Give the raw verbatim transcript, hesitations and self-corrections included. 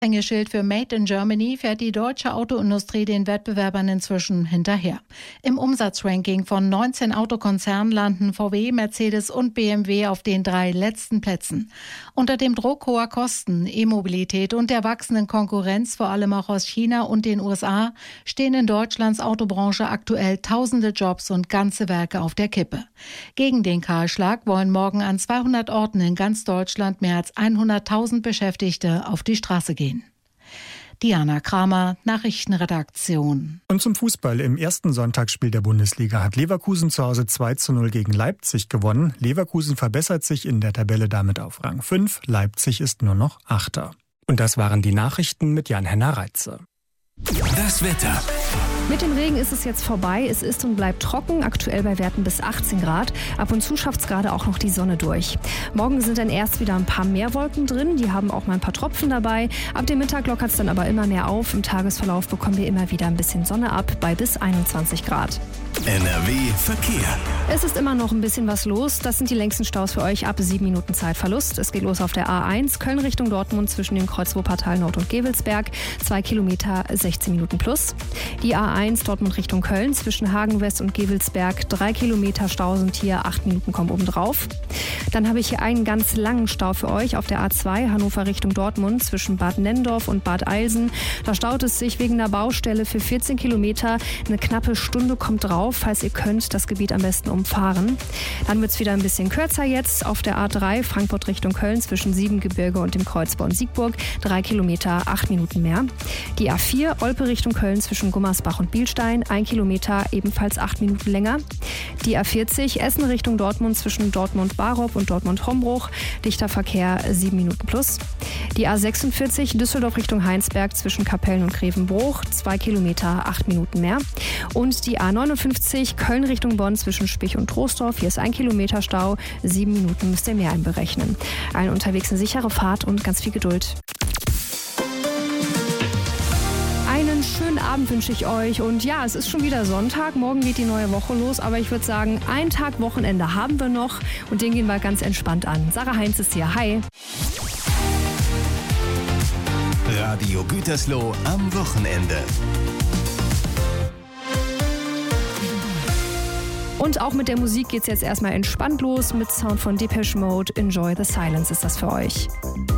Aushängeschild für Made in Germany fährt die deutsche Autoindustrie den Wettbewerbern inzwischen hinterher. Im Umsatzranking von neunzehn Autokonzernen landen V W, Mercedes und B M W auf den drei letzten Plätzen. Unter dem Druck hoher Kosten, E-Mobilität und der wachsenden Konkurrenz, vor allem auch aus China und den U S A, stehen in Deutschlands Autobranche aktuell tausende Jobs und ganze Werke auf der Kippe. Gegen den Kahlschlag wollen morgen an zweihundert Orten in ganz Deutschland mehr als hunderttausend Beschäftigte auf die Straße gehen. Diana Kramer, Nachrichtenredaktion. Und zum Fußball. Im ersten Sonntagsspiel der Bundesliga hat Leverkusen zu Hause zwei zu null gegen Leipzig gewonnen. Leverkusen verbessert sich in der Tabelle damit auf Rang fünf. Leipzig ist nur noch Achter. Und das waren die Nachrichten mit Jan-Henner Reitze. Das Wetter. Mit dem Regen ist es jetzt vorbei. Es ist und bleibt trocken, aktuell bei Werten bis achtzehn Grad. Ab und zu schafft es gerade auch noch die Sonne durch. Morgen sind dann erst wieder ein paar mehr Wolken drin. Die haben auch mal ein paar Tropfen dabei. Ab dem Mittag lockert es dann aber immer mehr auf. Im Tagesverlauf bekommen wir immer wieder ein bisschen Sonne ab bei bis einundzwanzig Grad. N R W Verkehr. Es ist immer noch ein bisschen was los. Das sind die längsten Staus für euch ab sieben Minuten Zeitverlust. Es geht los auf der A eins, Köln Richtung Dortmund zwischen dem Kreuz Wuppertal Nord und Gevelsberg. zwei Kilometer, sechzehn Minuten plus. Die A eins Dortmund Richtung Köln zwischen Hagen West und Gevelsberg. drei Kilometer Stau sind hier, acht Minuten kommen obendrauf. Dann habe ich hier einen ganz langen Stau für euch auf der A zwei Hannover Richtung Dortmund zwischen Bad Nenndorf und Bad Eilsen. Da staut es sich wegen einer Baustelle für vierzehn Kilometer. Eine knappe Stunde kommt drauf. Falls ihr könnt, das Gebiet am besten umfahren. Dann wird es wieder ein bisschen kürzer jetzt auf der A drei Frankfurt Richtung Köln zwischen Siebengebirge und dem Kreuz Bonn-Siegburg. drei Kilometer, acht Minuten mehr. Die A vier Olpe Richtung Köln zwischen Gummersbach und Bielstein. ein Kilometer, ebenfalls acht Minuten länger. Die A vierzig Essen Richtung Dortmund zwischen Dortmund-Barup und Dortmund-Hombruch. Dichter Verkehr, sieben Minuten plus. Die A sechsundvierzig Düsseldorf Richtung Heinsberg zwischen Kapellen und Grevenbruch. zwei Kilometer, acht Minuten mehr. Und die A neunundfünfzig Köln Richtung Bonn zwischen Spich und Troisdorf. Hier ist ein Kilometer Stau. Sieben Minuten müsst ihr mehr einberechnen. Allen unterwegs eine sichere Fahrt und ganz viel Geduld. Einen schönen Abend wünsche ich euch. Und ja, es ist schon wieder Sonntag. Morgen geht die neue Woche los. Aber ich würde sagen, einen Tag Wochenende haben wir noch. Und den gehen wir ganz entspannt an. Sarah Heinz ist hier. Hi. Radio Gütersloh am Wochenende. Und auch mit der Musik geht's jetzt erstmal entspannt los. Mit Sound von Depeche Mode. Enjoy the Silence ist das für euch.